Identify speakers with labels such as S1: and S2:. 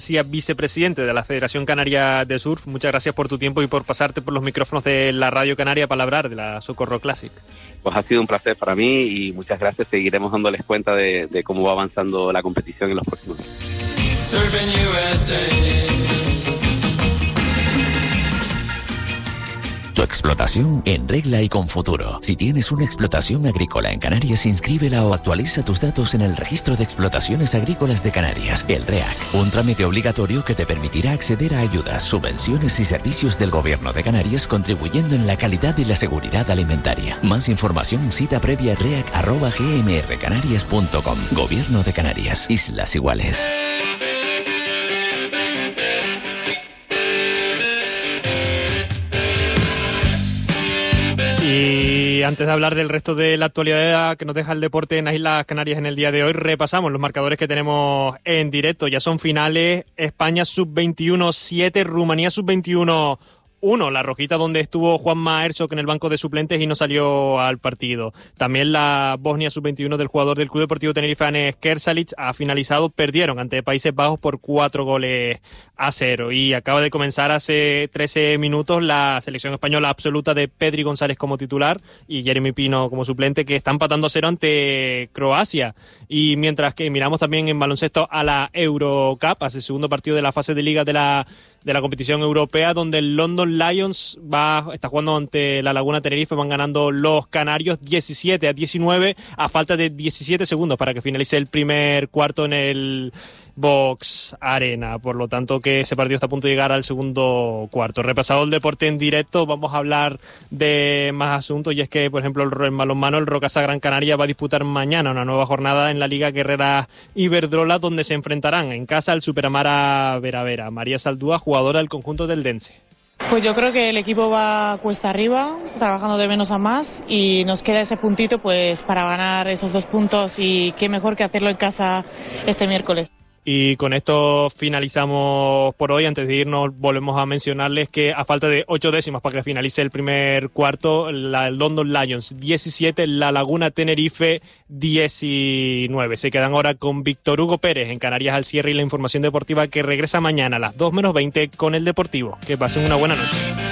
S1: Vicepresidente de la Federación Canaria de Surf, muchas gracias por tu tiempo y por pasarte por los micrófonos de la Radio Canaria para hablar de la Socorro Classic.
S2: Pues ha sido un placer para mí y muchas gracias. Seguiremos dándoles cuenta de cómo va avanzando la competición en los próximos días.
S3: Tu explotación en regla y con futuro. Si tienes una explotación agrícola en Canarias, inscríbela o actualiza tus datos en el Registro de Explotaciones Agrícolas de Canarias, el REAC. Un trámite obligatorio que te permitirá acceder a ayudas, subvenciones y servicios del Gobierno de Canarias, contribuyendo en la calidad y la seguridad alimentaria. Más información, cita previa reac@gmrcanarias.com. Gobierno de Canarias. Islas Iguales.
S1: Y antes de hablar del resto de la actualidad que nos deja el deporte en las Islas Canarias en el día de hoy, repasamos los marcadores que tenemos en directo. Ya son finales: España sub-21 7, Rumanía sub-21 1, la rojita donde estuvo Juanma Herzog en el banco de suplentes y no salió al partido. También la Bosnia sub-21 del jugador del Club Deportivo Tenerife, Anes Kersalic, ha finalizado, perdieron ante Países Bajos por 4-0. Y acaba de comenzar hace 13 minutos la selección española absoluta de Pedri González como titular y Jeremy Pino como suplente, que están empatando a 0 ante Croacia. Y mientras que miramos también en baloncesto a la Eurocup, hace segundo partido de la fase de liga de la competición europea, donde el London Lions está jugando ante la Laguna Tenerife. Van ganando los canarios 17-19 a falta de 17 segundos para que finalice el primer cuarto en el Box Arena. Por lo tanto, que ese partido está a punto de llegar al segundo cuarto. Repasado el deporte en directo, vamos a hablar de más asuntos, y es que, por ejemplo, en balonmano, el Rocasa Gran Canaria va a disputar mañana una nueva jornada en la Liga Guerrera Iberdrola, donde se enfrentarán en casa al Superamara Vera. María Saldúa, jugadora del conjunto del Dense.
S4: Pues yo creo que el equipo va cuesta arriba, trabajando de menos a más, y nos queda ese puntito pues para ganar esos 2 puntos, y qué mejor que hacerlo en casa este miércoles.
S1: Y con esto finalizamos por hoy. Antes de irnos, volvemos a mencionarles que a falta de 8 décimas para que finalice el primer cuarto, la London Lions 17, la Laguna Tenerife 19. Se quedan ahora con Víctor Hugo Pérez en Canarias al cierre y la información deportiva, que regresa mañana a las 2:20 con el Deportivo. Que pasen una buena noche.